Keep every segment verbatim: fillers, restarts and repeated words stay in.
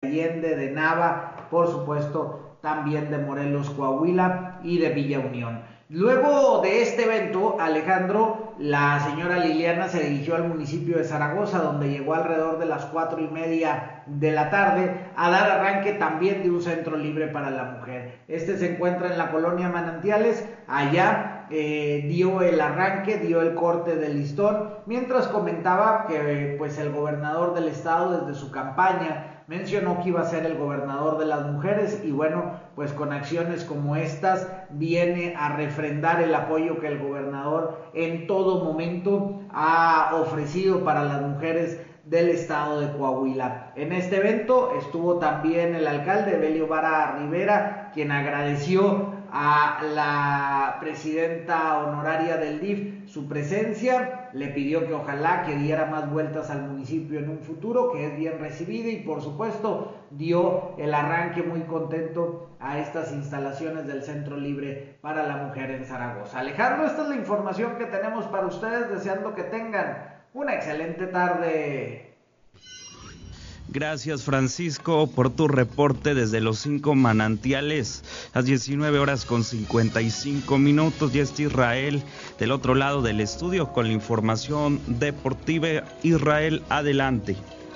Allende, de Nava, por supuesto también de Morelos, Coahuila y de Villa Unión. Luego de este evento, Alejandro, la señora Liliana se dirigió al municipio de Zaragoza, donde llegó alrededor de las cuatro y media de la tarde a dar arranque también de un centro libre para la mujer. Este se encuentra en la colonia Manantiales. Allá eh, dio el arranque, dio el corte del listón, mientras comentaba que pues el gobernador del estado desde su campaña mencionó que iba a ser el gobernador de las mujeres y bueno, pues con acciones como estas viene a refrendar el apoyo que el gobernador en todo momento ha ofrecido para las mujeres del estado de Coahuila. En este evento estuvo también el alcalde Evelio Vara Rivera, quien agradeció a la presidenta honoraria del D I F su presencia, le pidió que ojalá que diera más vueltas al municipio en un futuro, que es bien recibida, y por supuesto dio el arranque muy contento a estas instalaciones del Centro Libre para la Mujer en Zaragoza. Alejandro, esta es la información que tenemos para ustedes, deseando que tengan una excelente tarde. Gracias, Francisco, por tu reporte desde los cinco manantiales. Las diecinueve horas con cincuenta y cinco minutos. Ya está Israel del otro lado del estudio con la información deportiva. Israel, adelante.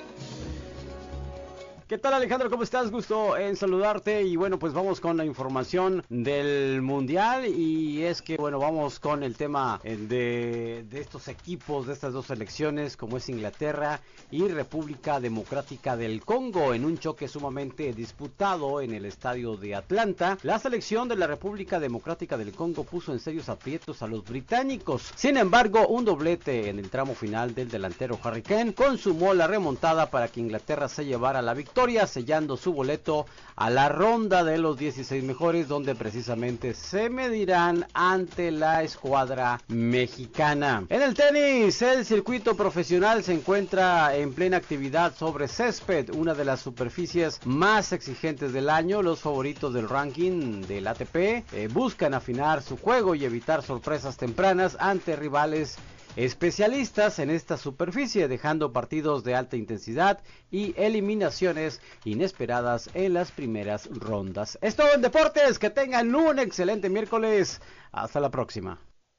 ¿Qué tal, Alejandro? ¿Cómo estás? Gusto en saludarte. Y bueno, pues vamos con la información del Mundial. Y es que, bueno, vamos con el tema de, de estos equipos, de estas dos selecciones, como es Inglaterra y República Democrática del Congo, en un choque sumamente disputado en el estadio de Atlanta. La selección de la República Democrática del Congo puso en serios aprietos a los británicos. Sin embargo, un doblete en el tramo final del delantero Harry Kane consumó la remontada para que Inglaterra se llevara la victoria, sellando su boleto a la ronda de los dieciséis mejores, donde precisamente se medirán ante la escuadra mexicana. En el tenis, el circuito profesional se encuentra en plena actividad sobre césped, una de las superficies más exigentes del año. Los favoritos del ranking del A T P eh, buscan afinar su juego y evitar sorpresas tempranas ante rivales especialistas en esta superficie, dejando partidos de alta intensidad y eliminaciones inesperadas en las primeras rondas. Es todo en deportes, que tengan un excelente miércoles, hasta la próxima.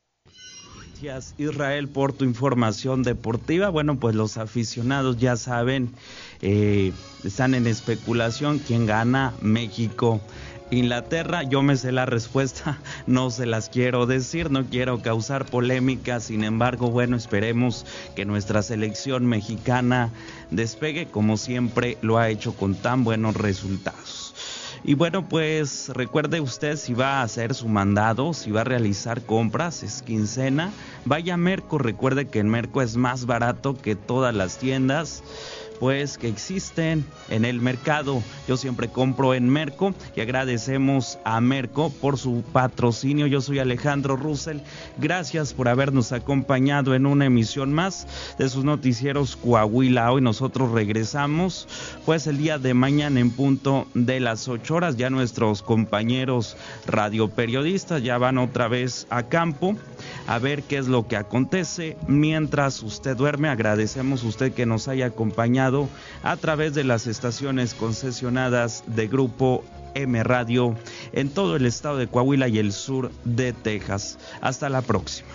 Gracias, Israel, por tu información deportiva. Bueno, pues los aficionados ya saben, eh, están en especulación quién gana, México, Inglaterra. Yo me sé la respuesta, no se las quiero decir, no quiero causar polémica. Sin embargo, bueno, esperemos que nuestra selección mexicana despegue como siempre lo ha hecho con tan buenos resultados. Y bueno, pues recuerde usted, si va a hacer su mandado, si va a realizar compras, es quincena, vaya a Merco. Recuerde que en Merco es más barato que todas las tiendas pues que existen en el mercado. Yo siempre compro en Merco y agradecemos a Merco por su patrocinio. Yo soy Alejandro Russell, gracias por habernos acompañado en una emisión más de sus noticieros Coahuila Hoy. Nosotros regresamos pues el día de mañana en punto de las ocho horas. Ya nuestros compañeros radioperiodistas ya van otra vez a campo a ver qué es lo que acontece mientras usted duerme. Agradecemos a usted que nos haya acompañado a través de las estaciones concesionadas de Grupo M Radio en todo el estado de Coahuila y el sur de Texas. Hasta la próxima.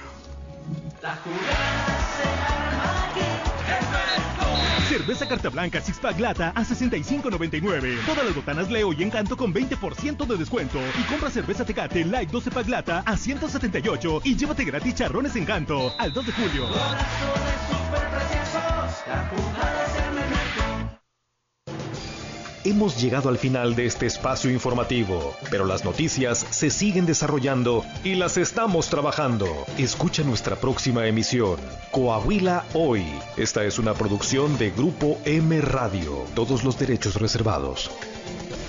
Cerveza Carta Blanca Six Pack Lata a sesenta y cinco noventa y nueve. Todas las botanas Leo y Encanto con veinte por ciento de descuento. Y compra cerveza Tecate Light doce Pack Lata a ciento setenta y ocho y llévate gratis charrones Encanto al dos de julio. Hemos llegado al final de este espacio informativo, pero las noticias se siguen desarrollando y las estamos trabajando. Escucha nuestra próxima emisión, Coahuila Hoy. Esta es una producción de Grupo M Radio. Todos los derechos reservados.